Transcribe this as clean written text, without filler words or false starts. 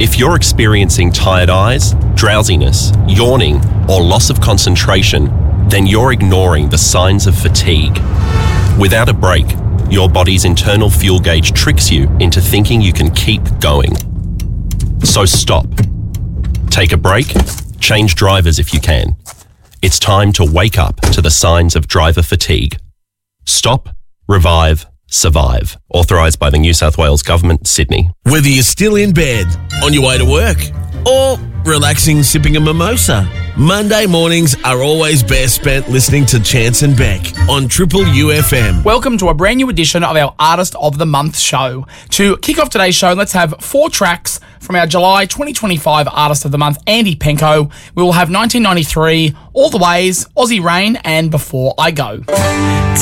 If you're experiencing tired eyes, drowsiness, yawning, or loss of concentration, then you're ignoring the signs of fatigue. Without a break, your body's internal fuel gauge tricks you into thinking you can keep going. So stop. Take a break. Change drivers if you can. It's time to wake up to the signs of driver fatigue. Stop, revive, survive. Authorised by the New South Wales Government, Sydney. Whether you're still in bed, on your way to work, or relaxing sipping a mimosa, Monday mornings are always best spent listening to Chance and Beck on Triple UFM. Welcome to a brand new edition of our Artist of the Month show. To kick off today's show, let's have 4 tracks from our July 2025 Artist of the Month, Andy Penko. We will have 1993, All the Ways, Aussie Rain, and Before I Go.